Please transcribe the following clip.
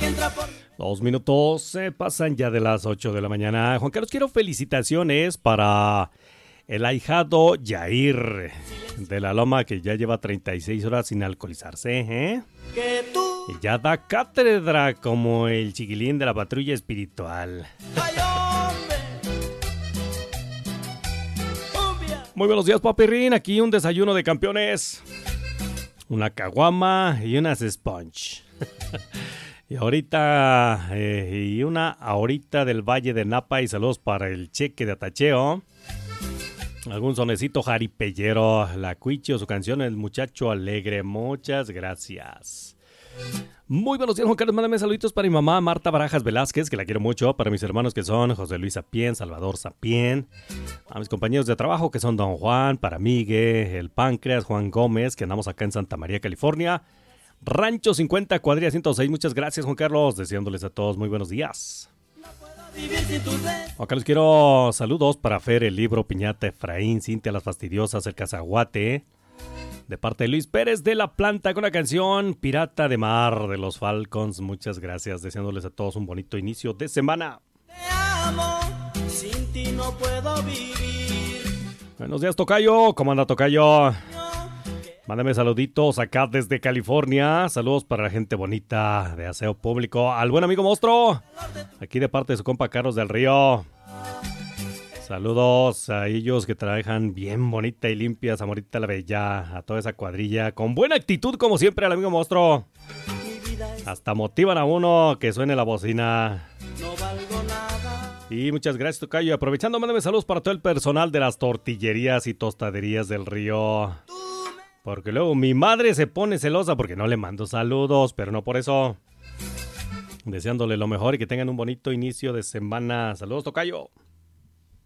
2 minutos se pasan ya de las 8 de la mañana. Juan Carlos, quiero felicitaciones para el ahijado Yair de la Loma, que ya lleva 36 horas sin alcoholizarse, ¿eh? Y ya da cátedra como el chiquilín de la patrulla espiritual. Muy buenos días, papirrín. Aquí un desayuno de campeones. Una caguama y unas sponge. Y ahorita, una ahorita del Valle de Napa, y saludos para el cheque de atacheo. Algún sonecito jaripellero, la Cuicho, su canción El Muchacho Alegre. Muchas gracias. Muy buenos días, Juan Carlos. Mándame saluditos para mi mamá Marta Barajas Velázquez, que la quiero mucho. Para mis hermanos, que son José Luis Sapien, Salvador Sapien. A mis compañeros de trabajo, que son Don Juan, para Miguel, el Páncreas, Juan Gómez, que andamos acá en Santa María, California. Rancho 50, cuadrilla 106. Muchas gracias, Juan Carlos. Deseándoles a todos muy buenos días. Juan Carlos, quiero saludos para Fer, el Libro, Piñata, Efraín, Cintia, Las Fastidiosas, el Cazaguate. De parte de Luis Pérez de La Planta, con la canción Pirata de Mar de los Falcons. Muchas gracias. Deseándoles a todos un bonito inicio de semana. Te amo, sin ti no puedo vivir. Buenos días, Tocayo. ¿Cómo anda, Tocayo? Mándame saluditos acá desde California. Saludos para la gente bonita de Aseo Público. Al buen amigo Monstruo, aquí de parte de su compa Carlos del Río. Saludos a ellos que trabajan bien bonita y limpia, Zamorita la Bella, a toda esa cuadrilla. Con buena actitud, como siempre, al amigo Monstruo. Hasta motivan a uno que suene la bocina. No valgo nada. Y muchas gracias, Tocayo. Aprovechando, mándame saludos para todo el personal de las tortillerías y tostaderías del Río. Porque luego mi madre se pone celosa porque no le mando saludos, pero no por eso. Deseándole lo mejor y que tengan un bonito inicio de semana. Saludos, Tocayo.